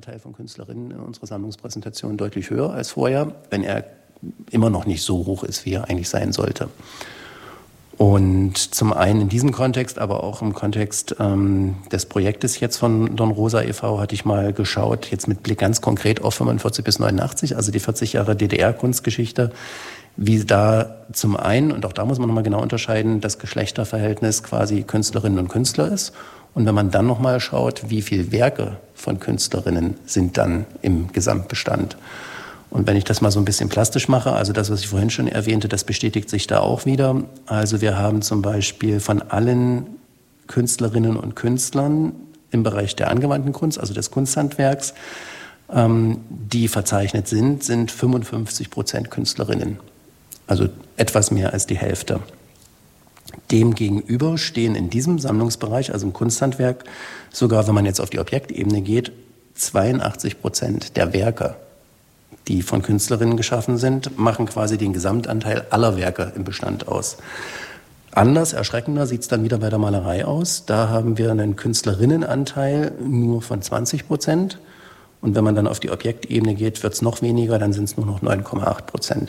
Anteil von Künstlerinnen in unserer Sammlungspräsentation deutlich höher als vorher, wenn er immer noch nicht so hoch ist, wie er eigentlich sein sollte. Und zum einen in diesem Kontext, aber auch im Kontext des Projektes jetzt von Dornrosa e.V. hatte ich mal geschaut, jetzt mit Blick ganz konkret auf 45 bis 89, also die 40 Jahre DDR-Kunstgeschichte, wie da zum einen, und auch da muss man nochmal genau unterscheiden, das Geschlechterverhältnis quasi Künstlerinnen und Künstler ist. Und wenn man dann nochmal schaut, wie viele Werke von Künstlerinnen sind dann im Gesamtbestand. Und wenn ich das mal so ein bisschen plastisch mache, also das, was ich vorhin schon erwähnte, das bestätigt sich da auch wieder. Also wir haben zum Beispiel von allen Künstlerinnen und Künstlern im Bereich der angewandten Kunst, also des Kunsthandwerks, die verzeichnet sind 55% Künstlerinnen. Also etwas mehr als die Hälfte. Demgegenüber stehen in diesem Sammlungsbereich, also im Kunsthandwerk, sogar wenn man jetzt auf die Objektebene geht, 82% der Werke, die von Künstlerinnen geschaffen sind, machen quasi den Gesamtanteil aller Werke im Bestand aus. Anders, erschreckender sieht es dann wieder bei der Malerei aus. Da haben wir einen Künstlerinnenanteil nur von 20%. Und wenn man dann auf die Objektebene geht, wird es noch weniger, dann sind es nur noch 9,8%.